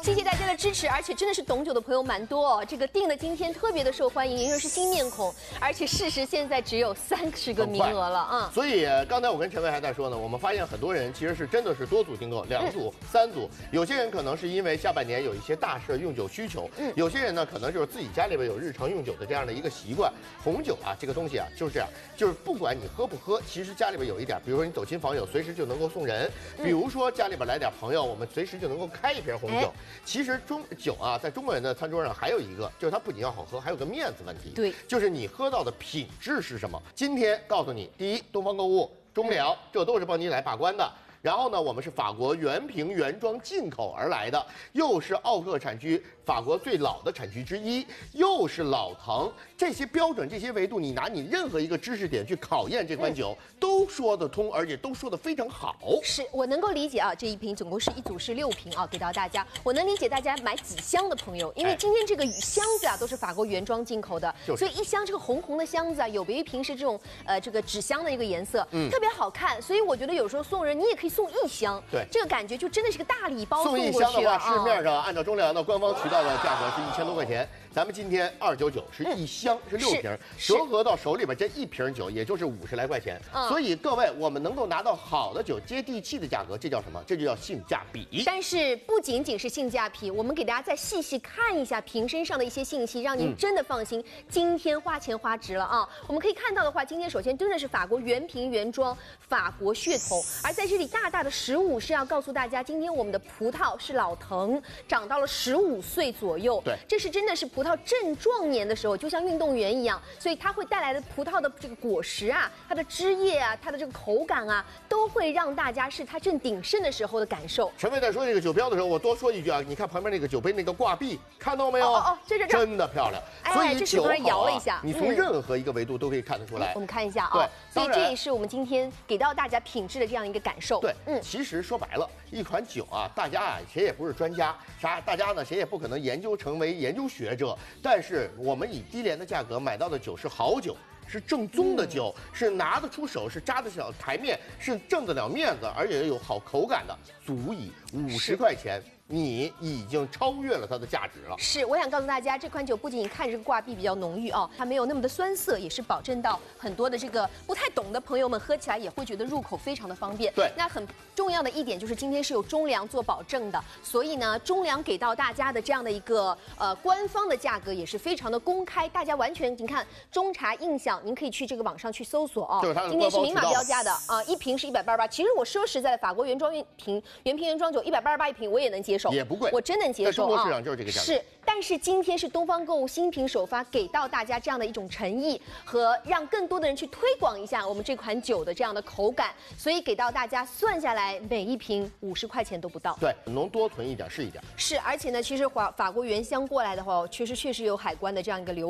谢谢大家的支持，而且真的是懂酒的朋友蛮多哦。这个定的今天特别的受欢迎，因为是新面孔，而且事实现在只有30个名额了啊。 所以刚才我跟陈伟还在说呢，我们发现很多人其实是真的是多组订购，2组、3组，有些人可能是因为下半年有一些大事用酒需求，有些人呢可能就是自己家里边有日常用酒的这样的一个习惯。红酒啊，这个东西啊就是这样，就是不管你喝不喝，其实家里边有一点，比如说你走亲访友，随时就能够送人；比如说家里边来点朋友，我们随时就能够开一瓶红酒。其实酒啊，在中国人的餐桌上还有一个，就是它不仅要好喝，还有个面子问题。 对， 就是你喝到的品质是什么？今天告诉你，第一，东方购物、中粮，这都是帮你来把关的。然后呢，我们是法国原瓶原装进口而来的，又是奥克产区法国最老的产区之一，又是老藤，这些标准、这些维度，你拿你任何一个知识点去考验这款酒，都说得通，而且都说得非常好。 是我能够理解啊，这一瓶总共是1组是6瓶啊，给到大家。我能理解大家买几箱的朋友，因为今天这个箱子啊都是法国原装进口的，所以一箱这个红红的箱子啊，有别于平时这种这个纸箱的一个颜色，特别好看。所以我觉得有时候送人，你也可以送1箱，对，这个感觉就真的是个大礼包送 1 箱的话，市面上按照中粮的官方渠道的价格是1000多块钱，咱们今天299是1箱是6瓶，折合到手里边这1瓶酒也就是50来块钱，所以各位我们能够拿到好的酒，接地气的价格，这叫什么？这就叫性价比。 但是不仅仅是性价比，我们给大家再细细看一下瓶身上的一些信息，让您真的放心，今天花钱花值了啊！我们可以看到的话，今天首先真的是法国原瓶原装，法国血统，而在这里大大的15是要告诉大家，今天我们的葡萄是老藤，长到了15岁左右，对，这是真的是葡萄正壮年的时候，就像运动员一样，所以它会带来的葡萄的这个果实啊，它的枝叶啊，它的这个口感啊，都会让大家是它正鼎盛的时候的感受。 陈伟在说这个酒标的时候，我多说一句啊，你看旁边那个酒杯那个挂壁，看到没有？ 这真的漂亮。所以这是突然摇了一下， 你从任何一个维度都可以看得出来。 我们看一下啊，所以这也是我们今天给到大家品质的这样一个感受。 对，其实说白了，一款酒啊，大家啊谁也不是专家，大家呢谁也不可能研究成为研究学者，但是我们以低廉的价格买到的酒是好酒。是正宗的酒，是拿得出手，是扎得了台面，是挣得了面子，而且有好口感的，足以50块钱。你已经超越了它的价值了。 是，我想告诉大家，这款酒不仅看这个挂壁比较浓郁哦，它没有那么的酸涩，也是保证到很多的这个不太懂的朋友们喝起来也会觉得入口非常的方便。对，那很重要的一点就是今天是有中粮做保证的，所以呢，中粮给到大家的这样的一个官方的价格也是非常的公开，大家完全您看中茶印象，您可以去这个网上去搜索哦。今天是明码标价的啊，1瓶是188。其实我说实在的，法国原瓶原装酒188一瓶我也能接受。 也不贵， 我真能接受啊！ 在中国市场就是这个价格。 是，但是今天是东方购物新品首发，给到大家这样的一种诚意和让更多的人去推广一下我们这款酒的这样的口感，所以给到大家算下来每一瓶50块钱都不到。 对，能多囤一点是一点。 是，而且呢，其实法国原箱过来的话，确实有海关的这样一个流。